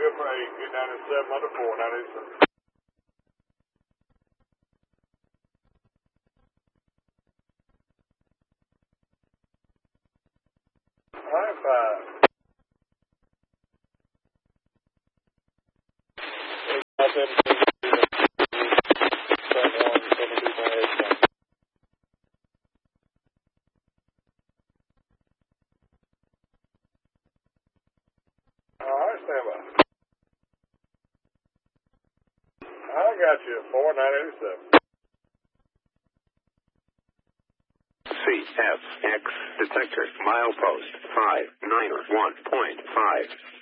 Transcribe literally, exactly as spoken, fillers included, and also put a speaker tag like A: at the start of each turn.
A: good for eight. Get down to seven under four, nine eighty-seven. All right, five. All right, stand by. I got you. Four nine eighty-seven.
B: C F X detector milepost five niner one point five.